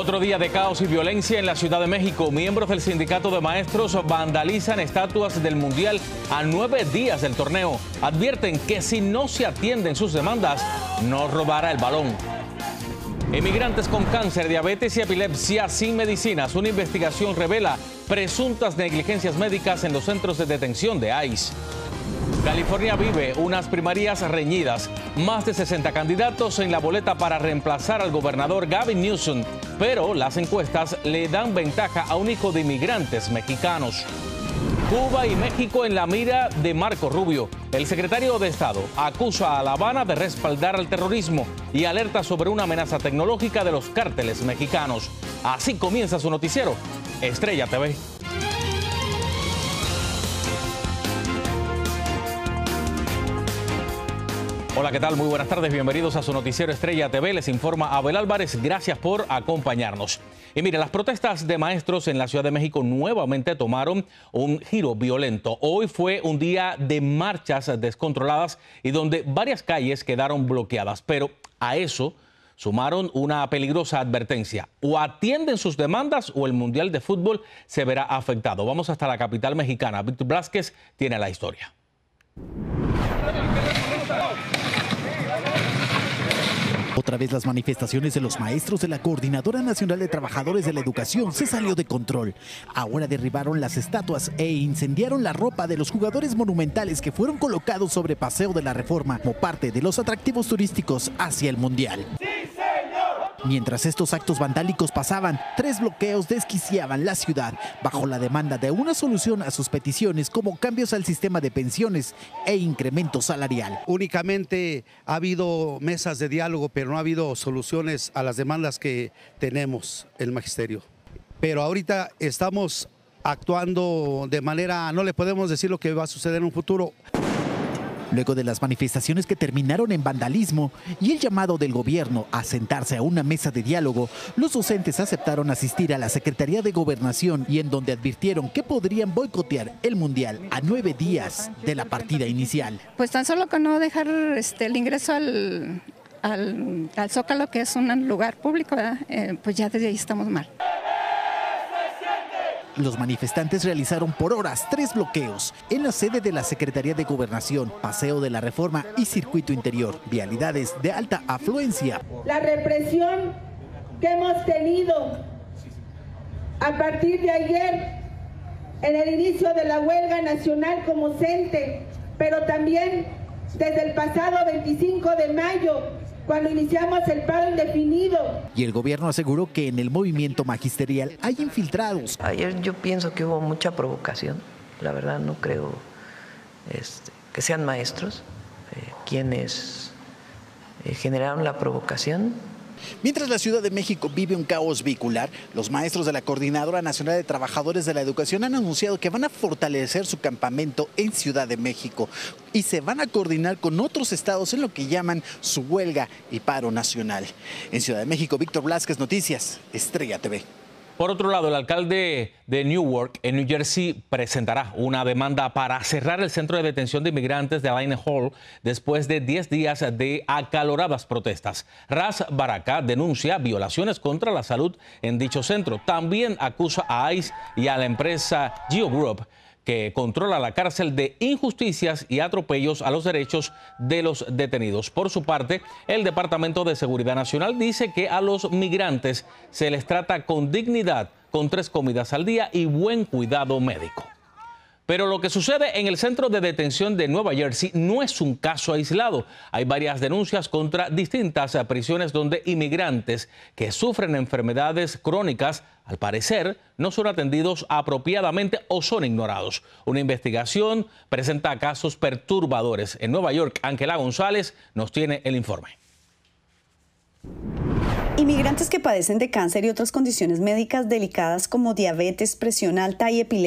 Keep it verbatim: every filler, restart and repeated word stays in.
Otro día de caos y violencia en la Ciudad de México. Miembros del sindicato de maestros vandalizan estatuas del Mundial a nueve días del torneo. Advierten que si no se atienden sus demandas, no robará el balón. Inmigrantes con cáncer, diabetes y epilepsia sin medicinas. Una investigación revela presuntas negligencias médicas en los centros de detención de ICE. California vive unas primarias reñidas. Más de sesenta candidatos en la boleta para reemplazar al gobernador Gavin Newsom. Pero las encuestas le dan ventaja a un hijo de inmigrantes mexicanos. Cuba y México en la mira de Marco Rubio. El secretario de Estado acusa a La Habana de respaldar al terrorismo y alerta sobre una amenaza tecnológica de los cárteles mexicanos. Así comienza su noticiero, Estrella T V. Hola, ¿qué tal? Muy buenas tardes, bienvenidos a su noticiero Estrella T V. Les informa Abel Álvarez, gracias por acompañarnos. Y mire, las protestas de maestros en la Ciudad de México nuevamente tomaron un giro violento. Hoy fue un día de marchas descontroladas y donde varias calles quedaron bloqueadas. Pero a eso sumaron una peligrosa advertencia. O atienden sus demandas o el Mundial de Fútbol se verá afectado. Vamos hasta la capital mexicana. Víctor Blázquez tiene la historia. Otra vez las manifestaciones de los maestros de la Coordinadora Nacional de Trabajadores de la Educación se salió de control. Ahora derribaron las estatuas e incendiaron la ropa de los jugadores monumentales que fueron colocados sobre Paseo de la Reforma como parte de los atractivos turísticos hacia el Mundial. Mientras estos actos vandálicos pasaban, tres bloqueos desquiciaban la ciudad bajo la demanda de una solución a sus peticiones como cambios al sistema de pensiones e incremento salarial. Únicamente ha habido mesas de diálogo, pero no ha habido soluciones a las demandas que tenemos el magisterio. Pero ahorita estamos actuando de manera, no le podemos decir lo que va a suceder en un futuro. Luego de las manifestaciones que terminaron en vandalismo y el llamado del gobierno a sentarse a una mesa de diálogo, los docentes aceptaron asistir a la Secretaría de Gobernación y en donde advirtieron que podrían boicotear el Mundial a nueve días de la partida inicial. Pues tan solo con no dejar este, el ingreso al, al, al Zócalo, que es un lugar público, eh, pues ya desde ahí estamos mal. Los manifestantes realizaron por horas tres bloqueos en la sede de la Secretaría de Gobernación, Paseo de la Reforma y Circuito Interior, vialidades de alta afluencia. La represión que hemos tenido a partir de ayer en el inicio de la huelga nacional como CENTE, pero también desde el pasado veinticinco de mayo, cuando iniciamos el paro indefinido. Y el gobierno aseguró que en el movimiento magisterial hay infiltrados. Ayer yo pienso que hubo mucha provocación, la verdad no creo este, que sean maestros eh, quienes eh, generaron la provocación. Mientras la Ciudad de México vive un caos vehicular, los maestros de la Coordinadora Nacional de Trabajadores de la Educación han anunciado que van a fortalecer su campamento en Ciudad de México y se van a coordinar con otros estados en lo que llaman su huelga y paro nacional. En Ciudad de México, Víctor Blázquez, Noticias, Estrella T V. Por otro lado, el alcalde de Newark, en New Jersey, presentará una demanda para cerrar el centro de detención de inmigrantes de Elaine Hall después de diez días de acaloradas protestas. Ras Baraka denuncia violaciones contra la salud en dicho centro. También acusa a ICE y a la empresa Geo Group, que controla la cárcel, de injusticias y atropellos a los derechos de los detenidos. Por su parte, el Departamento de Seguridad Nacional dice que a los migrantes se les trata con dignidad, con tres comidas al día y buen cuidado médico. Pero lo que sucede en el centro de detención de Nueva Jersey no es un caso aislado. Hay varias denuncias contra distintas prisiones donde inmigrantes que sufren enfermedades crónicas, al parecer, no son atendidos apropiadamente o son ignorados. Una investigación presenta casos perturbadores. En Nueva York, Ángela González nos tiene el informe. Inmigrantes que padecen de cáncer y otras condiciones médicas delicadas como diabetes, presión alta y epilepsia